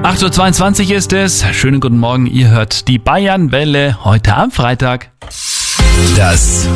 8:22 Uhr ist es. Schönen guten Morgen, ihr hört die Bayernwelle heute am Freitag. Das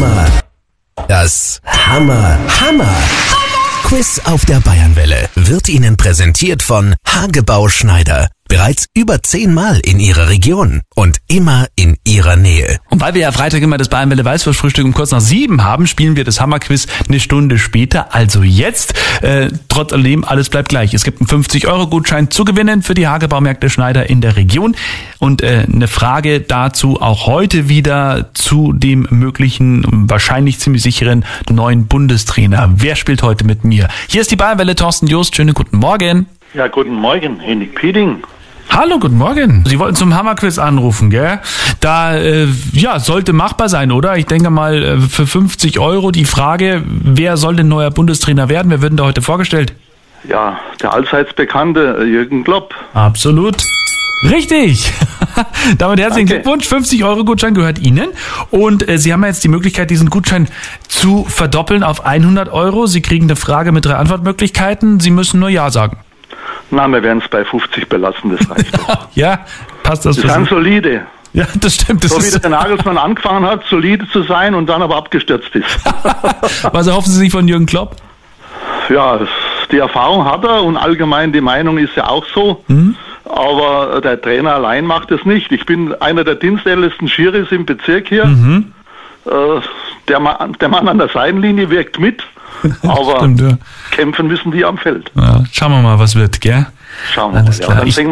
Hammer Quiz auf der Bayernwelle wird Ihnen präsentiert von Hagebau Schneider. Bereits über 10-mal in Ihrer Region und immer in Ihrer Nähe. Und weil wir ja Freitag immer das Bayernwelle Weißwurstfrühstück um kurz nach 7 haben, spielen wir das Hammerquiz eine Stunde später. Also jetzt, trotz alledem, alles bleibt gleich. Es gibt einen 50-Euro-Gutschein zu gewinnen für die Hagebaumärkte Schneider in der Region. Und eine Frage dazu auch heute wieder zu dem möglichen, wahrscheinlich ziemlich sicheren neuen Bundestrainer. Wer spielt heute mit mir? Hier ist die Bayernwelle, Thorsten Jost. Schönen guten Morgen. Ja, guten Morgen, Henning Pieding. Hallo, guten Morgen. Sie wollten zum Hammerquiz anrufen, gell? Da, sollte machbar sein, oder? Ich denke mal, für 50 Euro die Frage, wer soll denn neuer Bundestrainer werden? Wer wird denn da heute vorgestellt? Ja, der allseits bekannte Jürgen Klopp. Absolut. Richtig. Damit herzlichen Glückwunsch. 50-Euro-Gutschein gehört Ihnen. Und Sie haben ja jetzt die Möglichkeit, diesen Gutschein zu verdoppeln auf 100 Euro. Sie kriegen eine Frage mit 3 Antwortmöglichkeiten. Sie müssen nur Ja sagen. Na, wir werden es bei 50 belassen, das reicht doch. Ja, passt das Das für ist Sie? ganz solide. Ja, das stimmt. Das So wie ist der Nagelsmann angefangen hat, solide zu sein und dann aber abgestürzt ist. Was erhoffen Sie sich von Jürgen Klopp? Ja, die Erfahrung hat er und allgemein die Meinung ist ja auch so. Aber der Trainer allein macht es nicht. Ich bin einer der dienstältesten Schiris im Bezirk hier. Der Mann an der Seitenlinie wirkt mit, aber Stimmt, ja. kämpfen müssen die am Feld. Ja, schauen wir mal, was wird, gell? Schauen wir Alles mal. klar. Ja, dann